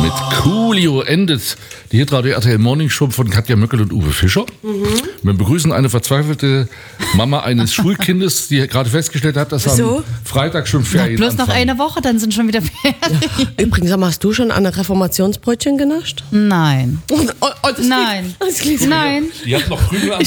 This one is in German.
Mit Coolio endet die Hitradio RTL Morning Show von Katja Möckel und Uwe Fischer. Wir begrüßen eine verzweifelte Mama eines Schulkindes, die gerade festgestellt hat, dass am Freitag schon Ferien bloß anfangen. noch eine Woche, dann sind schon wieder Ferien. Übrigens, hast du schon an ein Reformationsbrötchen genascht? Nein. Nein. Nein. Das klingt Nein. Die hat noch Krümel am